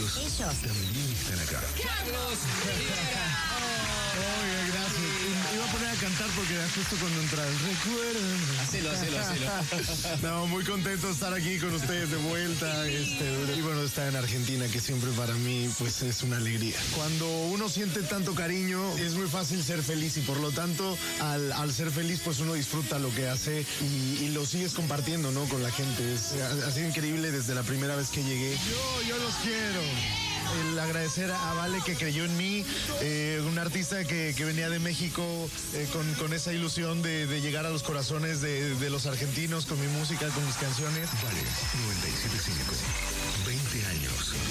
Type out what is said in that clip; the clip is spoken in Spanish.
Ellos también están acá. Carlos Rivera. Oye, gracias. Iba a poner a cantar porque justo cuando entras. Recuerden. Hacelo. No, muy contento de estar aquí con ustedes de vuelta. Y bueno, estar en Argentina, que siempre para mí pues es una alegría. Cuando uno siente tanto cariño, es muy fácil ser feliz y por lo tanto, al ser feliz, pues uno disfruta lo que hace y lo sigues compartiendo, ¿no? Con la gente. Ha sido increíble desde la primera vez que llegué. Yo los quiero. El agradecer a Vale que creyó en mí, un artista que venía de México con esa ilusión de llegar a los corazones de los argentinos con mi música, con mis canciones. Vale, 97.5. 20 años.